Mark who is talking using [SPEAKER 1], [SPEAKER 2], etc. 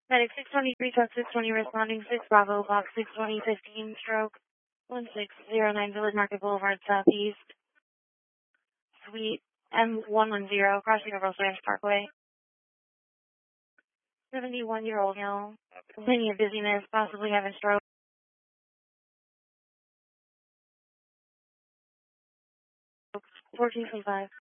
[SPEAKER 1] Medic 623, Tuck 620, responding 6 Bravo, box 620, 15, stroke 1609, Village Market Boulevard, Southeast, Suite M110, crossing over Slash Parkway. 71-year-old male, complaining of dizziness, possibly having stroke. 1425.